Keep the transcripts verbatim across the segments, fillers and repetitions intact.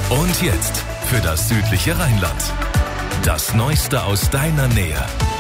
Und jetzt für das südliche Rheinland. Das Neueste aus deiner Nähe.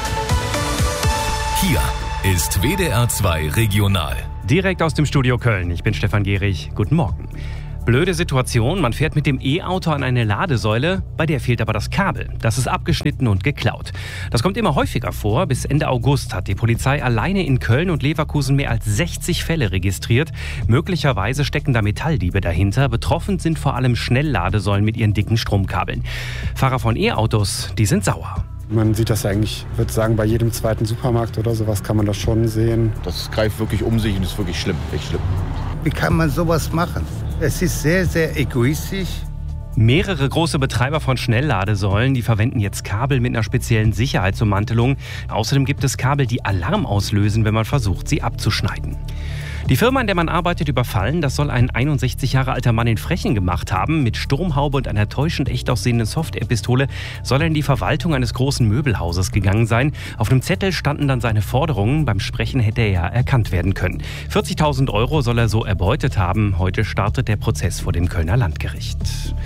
Hier ist W D R zwei Regional. Direkt aus dem Studio Köln. Ich bin Stefan Gehrig. Guten Morgen. Blöde Situation, man fährt mit dem E-Auto an eine Ladesäule, bei der fehlt aber das Kabel. Das ist abgeschnitten und geklaut. Das kommt immer häufiger vor. Bis Ende August hat die Polizei alleine in Köln und Leverkusen mehr als sechzig Fälle registriert. Möglicherweise stecken da Metalldiebe dahinter. Betroffen sind vor allem Schnellladesäulen mit ihren dicken Stromkabeln. Fahrer von E-Autos, die sind sauer. Man sieht das ja eigentlich, ich würde sagen, bei jedem zweiten Supermarkt oder sowas kann man das schon sehen. Das greift wirklich um sich und ist wirklich schlimm, echt schlimm. Wie kann man sowas machen? Es ist sehr, sehr egoistisch. Mehrere große Betreiber von Schnellladesäulen, die verwenden jetzt Kabel mit einer speziellen Sicherheitsummantelung. Außerdem gibt es Kabel, die Alarm auslösen, wenn man versucht, sie abzuschneiden. Die Firma, in der man arbeitet, überfallen. Das soll ein einundsechzig Jahre alter Mann in Frechen gemacht haben. Mit Sturmhaube und einer täuschend echt aussehenden Softwarepistole soll er in die Verwaltung eines großen Möbelhauses gegangen sein. Auf einem Zettel standen dann seine Forderungen. Beim Sprechen hätte er ja erkannt werden können. vierzigtausend Euro soll er so erbeutet haben. Heute startet der Prozess vor dem Kölner Landgericht.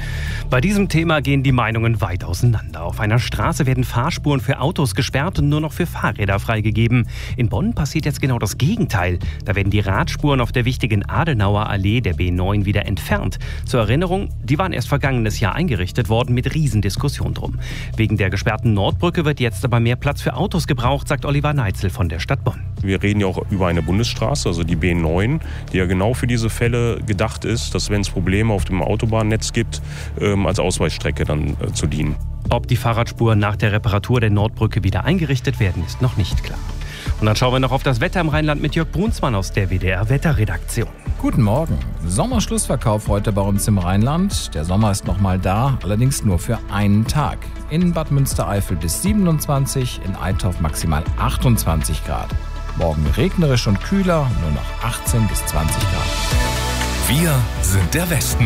Bei diesem Thema gehen die Meinungen weit auseinander. Auf einer Straße werden Fahrspuren für Autos gesperrt und nur noch für Fahrräder freigegeben. In Bonn passiert jetzt genau das Gegenteil. Da werden die Radspuren auf der wichtigen Adenauer Allee der B neun wieder entfernt. Zur Erinnerung, die waren erst vergangenes Jahr eingerichtet worden mit Riesendiskussion drum. Wegen der gesperrten Nordbrücke wird jetzt aber mehr Platz für Autos gebraucht, sagt Oliver Neitzel von der Stadt Bonn. Wir reden ja auch über eine Bundesstraße, also die B neun, die ja genau für diese Fälle gedacht ist, dass wenn es Probleme auf dem Autobahnnetz gibt, ähm, als Ausweichstrecke dann äh, zu dienen. Ob die Fahrradspuren nach der Reparatur der Nordbrücke wieder eingerichtet werden, ist noch nicht klar. Und dann schauen wir noch auf das Wetter im Rheinland mit Jörg Brunsmann aus der W D R-Wetterredaktion. Guten Morgen. Sommerschlussverkauf heute bei uns im Rheinland. Der Sommer ist noch mal da, allerdings nur für einen Tag. In Bad Münstereifel bis siebenundzwanzig, in Eitorf maximal achtundzwanzig Grad. Morgen regnerisch und kühler, nur noch achtzehn bis zwanzig Grad. Wir sind der Westen.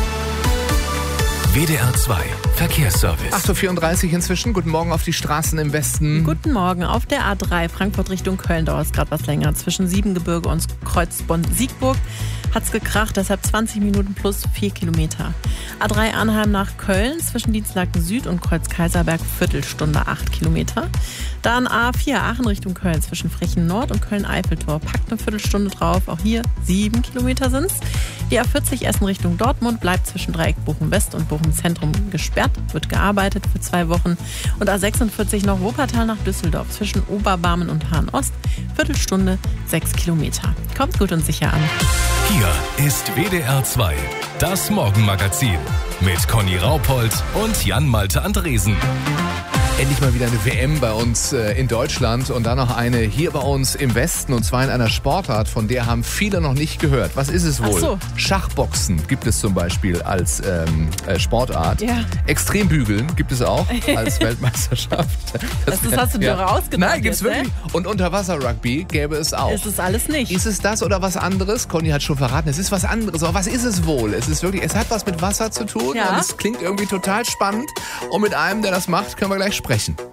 W D R zwei Verkehrsservice. acht Uhr vierunddreißig inzwischen. Guten Morgen auf die Straßen im Westen. Guten Morgen. Auf der A drei Frankfurt Richtung Köln dauert es gerade was länger. Zwischen Siebengebirge und Kreuz Bonn-Siegburg hat es gekracht, deshalb zwanzig Minuten plus vier Kilometer. A drei Arnheim nach Köln zwischen Dienstlaken Süd und Kreuz Kaiserberg Viertelstunde acht Kilometer. Dann A vier Aachen Richtung Köln zwischen Frechen Nord und Köln-Eiffeltor. Packt eine Viertelstunde drauf, auch hier sieben Kilometer sind es. Die A vierzig Essen Richtung Dortmund bleibt zwischen Dreieck Bochum West und Bochum Zentrum gesperrt, wird gearbeitet für zwei Wochen. Und A sechsundvierzig noch Wuppertal nach Düsseldorf zwischen Oberbarmen und Hahn Ost. Viertelstunde, sechs Kilometer. Kommt gut und sicher an. Hier ist W D R zwei, das Morgenmagazin mit Conny Raupold und Jan-Malte Andresen. Endlich mal wieder eine W M bei uns äh, in Deutschland und dann noch eine hier bei uns im Westen und zwar in einer Sportart, von der haben viele noch nicht gehört. Was ist es wohl? Ach so. Schachboxen gibt es zum Beispiel als ähm, äh, Sportart. Ja. Extrembügeln gibt es auch als Weltmeisterschaft. Das, das hast du dir ja. rausgedacht. Nein, gibt's jetzt, wirklich. Ne? Und Unterwasser-Rugby gäbe es auch. Ist es alles nicht. Ist es das oder was anderes? Conny hat schon verraten, es ist was anderes. Aber was ist es wohl? Es ist wirklich, es hat was mit Wasser zu tun Ja. und es klingt irgendwie total spannend. Und mit einem, der das macht, können wir gleich sprechen.